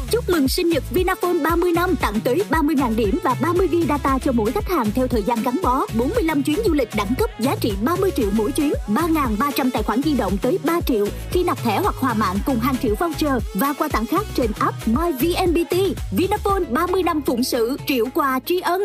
Chúc mừng sinh nhật Vinaphone 30 năm, tặng tới 30.000 điểm và 30GB data cho mỗi khách hàng theo thời gian gắn bó. 45 chuyến du lịch đẳng cấp giá trị 30 triệu mỗi chuyến. 3.300 tài khoản di động tới 3 triệu khi nạp thẻ hoặc hòa mạng cùng hàng triệu voucher và quà tặng khác trên app MyVNPT. Vinaphone 30 năm phụng sự, triệu quà tri ân.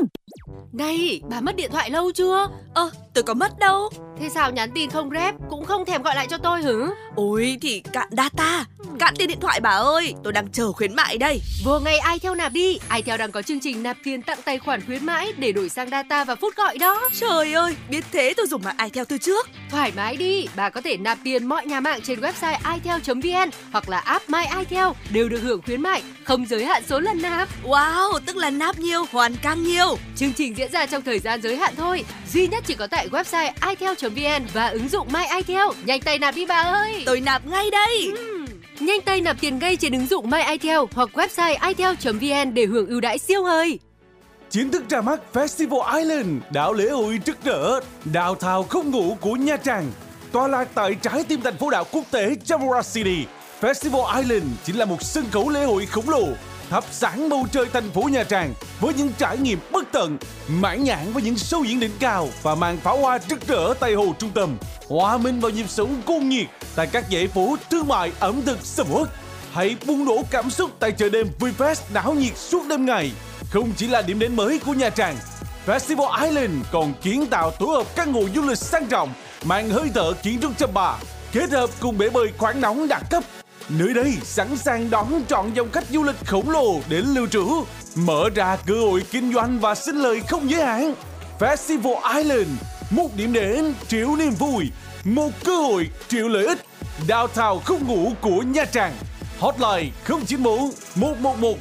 Này, bà mất điện thoại lâu chưa? Tôi có mất đâu. Thế sao nhắn tin không rep, cũng không thèm gọi lại cho tôi hử? Ôi thì cạn data, cạn tiền điện thoại bà ơi. Tôi đang chờ khuyến mại đây. Vừa ngày iTel nạp đi. iTel đang có chương trình nạp tiền tặng tài khoản khuyến mãi để đổi sang data và phút gọi đó. Trời ơi, biết thế tôi dùng mạng iTel từ trước. Thoải mái đi, bà có thể nạp tiền mọi nhà mạng trên website itel.vn hoặc là app My iTel đều được hưởng khuyến mại, không giới hạn số lần nạp. Wow, tức là nạp nhiều hoàn càng nhiều. Chương trình diễn ra trong thời gian giới hạn thôi, duy nhất chỉ có tại website itel.vn và ứng dụng My iTel. Nhanh tay nạp đi bà ơi. Tôi nạp ngay đây. Nhanh tay nạp tiền ngay trên ứng dụng My iTel hoặc website itel.vn để hưởng ưu đãi siêu hời. Chính thức ra mắt Festival Island, đảo lễ hội rực rỡ, downtown không ngủ của Nha Trang. Tọa lạc tại trái tim thành phố đảo quốc tế Chamora City, Festival Island chính là một sân khấu lễ hội khổng lồ, thắp sáng bầu trời thành phố Nha Trang với những trải nghiệm bất tận, mãn nhãn với những show diễn đỉnh cao và màn pháo hoa rực rỡ tại hồ trung tâm, hòa mình vào nhịp sống cuồng nhiệt tại các dãy phố thương mại ẩm thực sầm uất. Hãy bùng nổ cảm xúc tại chợ đêm VinFast náo nhiệt suốt đêm ngày. Không chỉ là điểm đến mới của Nha Trang, Festival Island còn kiến tạo tổ hợp căn hộ du lịch sang trọng, mang hơi thở kiến trúc chăm ba, kết hợp cùng bể bơi khoáng nóng đẳng cấp. Nơi đây sẵn sàng đón trọn dòng khách du lịch khổng lồ đến lưu trú, mở ra cơ hội kinh doanh và sinh lời không giới hạn. Festival Island, một điểm đến triệu niềm vui, một cơ hội triệu lợi ích. Downtown không ngủ của Nha Trang. Hotline 094 111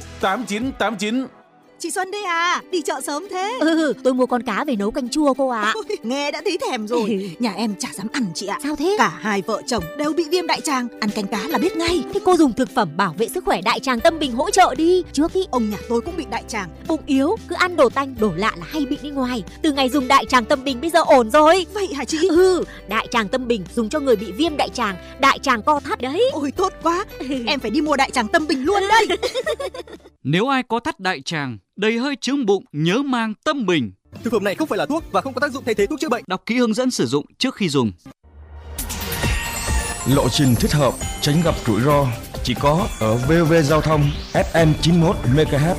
8989. Chị Xuân đây à, đi chợ sớm thế? Tôi mua con cá về nấu canh chua cô ạ. Ôi, nghe đã thấy thèm rồi. Nhà em chả dám ăn chị ạ. Sao thế? Cả hai vợ chồng đều bị viêm đại tràng, ăn canh cá là biết ngay. Thế cô dùng thực phẩm bảo vệ sức khỏe đại tràng Tâm Bình hỗ trợ đi. Trước ý ông nhà tôi cũng bị đại tràng. Bụng yếu, cứ ăn đồ tanh, đồ lạ là hay bị đi ngoài. Từ ngày dùng đại tràng Tâm Bình bây giờ ổn rồi. Vậy hả chị? Đại tràng Tâm Bình dùng cho người bị viêm đại tràng, đại tràng co thắt đấy. Ôi tốt quá, em phải đi mua đại tràng Tâm Bình luôn đây. Nếu ai có thắt đại tràng, đầy hơi chướng bụng, nhớ mang Tâm Bình. Thực phẩm này không phải là thuốc và không có tác dụng thay thế thuốc chữa bệnh. Đọc kỹ hướng dẫn sử dụng trước khi dùng. Lộ trình thích hợp, tránh gặp rủi ro chỉ có ở VOV Giao thông FM 91 MHz.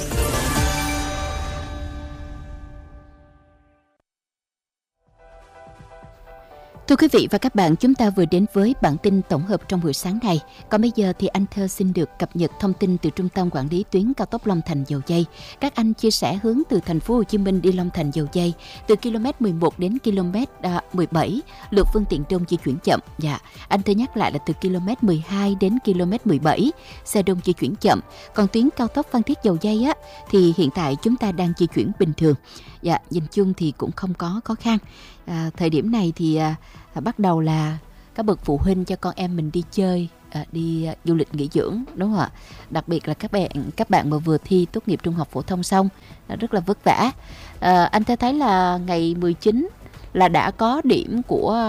Thưa quý vị và các bạn, chúng ta vừa đến với bản tin tổng hợp trong buổi sáng này. Còn bây giờ thì anh Thơ xin được cập nhật thông tin từ Trung tâm Quản lý tuyến cao tốc Long Thành - Dầu Giây. Các anh chia sẻ hướng từ thành phố Hồ Chí Minh đi Long Thành - Dầu Giây từ km 11 đến km 17, lượng phương tiện đông di chuyển chậm. Dạ, anh Thơ nhắc lại là từ km 12 đến km 17, xe đông di chuyển chậm. Còn tuyến cao tốc Phan Thiết - Dầu Giây á thì hiện tại chúng ta đang di chuyển bình thường. Dạ, nhìn chung thì cũng không có khó khăn. Thời điểm này thì bắt đầu là các bậc phụ huynh cho con em mình đi chơi, đi du lịch nghỉ dưỡng, đúng không ạ? Đặc biệt là các bạn mà vừa thi tốt nghiệp trung học phổ thông xong rất là vất vả. Anh thấy là ngày 19 là đã có điểm của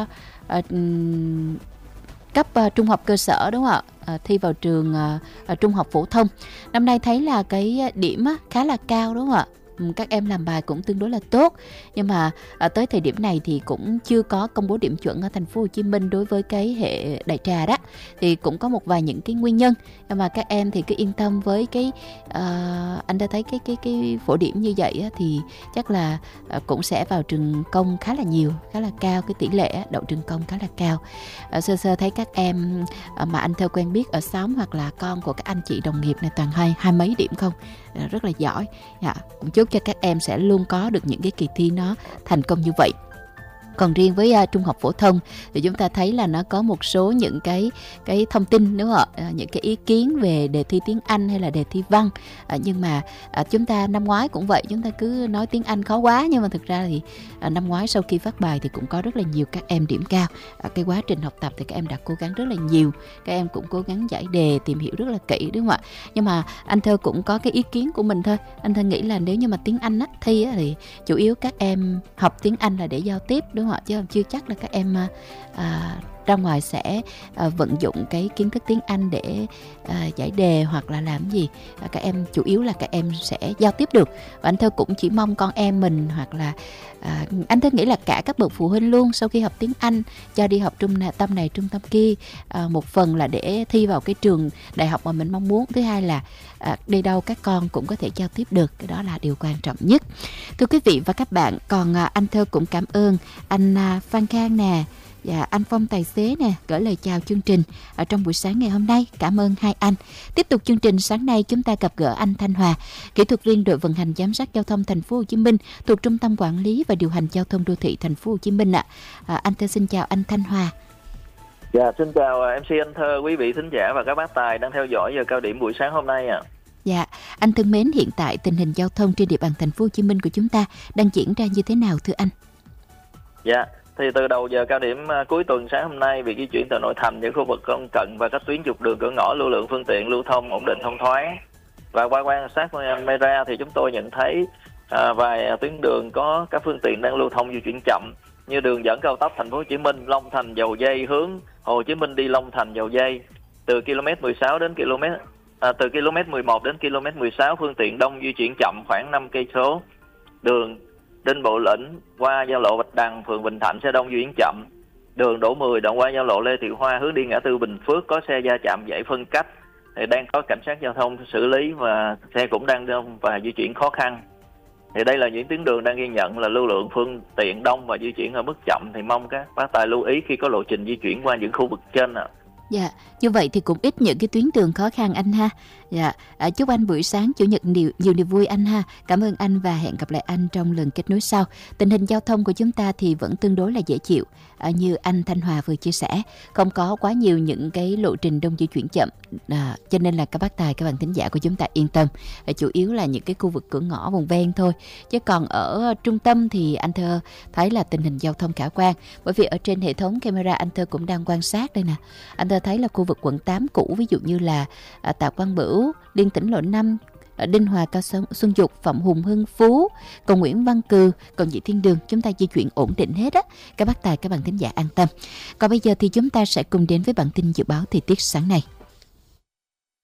cấp trung học cơ sở, đúng không ạ? Thi vào trường trung học phổ thông. Năm nay thấy là cái điểm khá là cao, đúng không ạ? Các em làm bài cũng tương đối là tốt, nhưng mà tới thời điểm này thì cũng chưa có công bố điểm chuẩn ở thành phố Hồ Chí Minh đối với cái hệ đại trà đó, thì cũng có một vài những cái nguyên nhân, nhưng mà các em thì cứ yên tâm với cái anh đã thấy cái phổ điểm như vậy á, thì chắc là cũng sẽ vào trường công khá là nhiều, khá là cao, cái tỷ lệ đậu trường công khá là cao. Sơ thấy các em mà anh Thơ quen biết ở xóm hoặc là con của các anh chị đồng nghiệp này toàn hai mấy điểm không, rất là giỏi. Dạ, cũng chúc cho các em sẽ luôn có được những cái kỳ thi nó thành công như vậy. Còn riêng với trung học phổ thông thì chúng ta thấy là nó có một số những cái thông tin, đúng không ạ? Những cái ý kiến về đề thi tiếng Anh hay là đề thi văn. Nhưng mà chúng ta năm ngoái cũng vậy, chúng ta cứ nói tiếng Anh khó quá, nhưng mà thực ra thì năm ngoái sau khi phát bài thì cũng có rất là nhiều các em điểm cao. Cái quá trình học tập thì các em đã cố gắng rất là nhiều, các em cũng cố gắng giải đề, tìm hiểu rất là kỹ, đúng không ạ? Nhưng mà anh Thơ cũng có cái ý kiến của mình thôi. Anh Thơ nghĩ là nếu như mà tiếng Anh thi thì chủ yếu các em học tiếng Anh là để giao tiếp, đúng không ạ? Chứ chưa chắc là các em ra ngoài sẽ vận dụng cái kiến thức tiếng Anh để giải đề hoặc là làm gì. Các em chủ yếu là các em sẽ giao tiếp được. Và anh Thơ cũng chỉ mong con em mình hoặc là anh Thơ nghĩ là cả các bậc phụ huynh luôn, sau khi học tiếng Anh cho đi học trung tâm này trung tâm kia, một phần là để thi vào cái trường đại học mà mình mong muốn, thứ hai là đi đâu các con cũng có thể giao tiếp được, cái đó là điều quan trọng nhất. Thưa quý vị và các bạn, còn anh Thơ cũng cảm ơn anh Phan Khang nè, và anh Phong tài xế nè, gửi lời chào chương trình ở trong buổi sáng ngày hôm nay. Cảm ơn hai anh. Tiếp tục chương trình sáng nay, chúng ta gặp gỡ anh Thanh Hòa, kỹ thuật viên đội vận hành giám sát giao thông thành phố Hồ Chí Minh thuộc Trung tâm Quản lý và Điều hành Giao thông Đô thị thành phố Hồ Chí Minh ạ. Anh Thơ xin chào anh Thanh Hòa. Dạ, xin chào MC anh Thơ, quý vị thính giả và các bác tài đang theo dõi giờ cao điểm buổi sáng hôm nay ạ. Dạ, anh thân mến, hiện tại tình hình giao thông trên địa bàn thành phố Hồ Chí Minh của chúng ta đang diễn ra như thế nào thưa anh? Dạ, thì từ đầu giờ cao điểm cuối tuần sáng hôm nay, việc di chuyển từ nội thành những khu vực lân cận và các tuyến trục đường cửa ngõ lưu lượng phương tiện lưu thông ổn định thông thoáng. Và qua quan sát camera thì chúng tôi nhận thấy vài tuyến đường có các phương tiện đang lưu thông di chuyển chậm, như đường dẫn cao tốc thành phố Hồ Chí Minh Long Thành Dầu Giây hướng Hồ Chí Minh đi Long Thành Dầu Giây từ km 16 đến từ km 11 đến km 16 phương tiện đông di chuyển chậm khoảng 5 cây số. Đường Đinh Bộ Lĩnh qua giao lộ Bạch Đằng phường Bình Thạnh xe đông di chuyển chậm. Đường Đỗ Mười đoạn qua giao lộ Lê Thị Hoa hướng đi ngã tư Bình Phước có xe va chạm dãy phân cách, thì đang có cảnh sát giao thông xử lý và xe cũng đang đông và di chuyển khó khăn. Thì đây là những tuyến đường đang ghi nhận là lưu lượng phương tiện đông và di chuyển ở mức chậm, thì mong các bác tài lưu ý khi có lộ trình di chuyển qua những khu vực trên ạ. Dạ, như vậy thì cũng ít những cái tuyến đường khó khăn anh ha. Dạ, chúc anh buổi sáng chủ nhật nhiều niềm vui anh ha. Cảm ơn anh và hẹn gặp lại anh trong lần kết nối sau. Tình hình giao thông của chúng ta thì vẫn tương đối là dễ chịu, như anh Thanh Hòa vừa chia sẻ, không có quá nhiều những cái lộ trình đông di chuyển chậm, cho nên là các bác tài, các bạn thính giả của chúng ta yên tâm. Chủ yếu là những cái khu vực cửa ngõ vùng ven thôi, chứ còn ở trung tâm thì anh Thơ thấy là tình hình giao thông khả quan, bởi vì ở trên hệ thống camera anh Thơ cũng đang quan sát đây nè. Anh Thơ thấy là khu vực quận 8 cũ, ví dụ như là Tạ Quang Bửu, Liên Tỉnh Lộ 5, Đinh Hòa, Cao Xuân Dục, Phạm Hùng, Hưng Phú, cầu Nguyễn Văn Cừ, cầu Nhị Thiên Đường, chúng ta di chuyển ổn định hết á. Các bác tài, các bạn thính giả an tâm. Còn bây giờ thì chúng ta sẽ cùng đến với bản tin dự báo thời tiết sáng nay.